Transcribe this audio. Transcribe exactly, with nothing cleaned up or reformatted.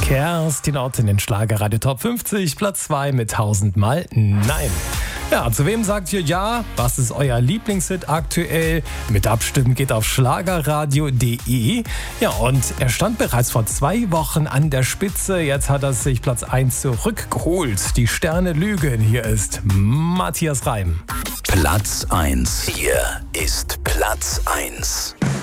Kerstin Ott in den Schlagerradio Top fünfzig, Platz zwei mit tausendmal Nein. Ja, zu wem sagt ihr ja? Was ist euer Lieblingshit aktuell? Mit Abstimmen geht auf schlagerradio punkt de. Ja, und er stand bereits vor zwei Wochen an der Spitze. Jetzt hat er sich Platz eins zurückgeholt. Die Sterne lügen. Hier ist Matthias Reim. Platz eins. Hier ist Platz eins.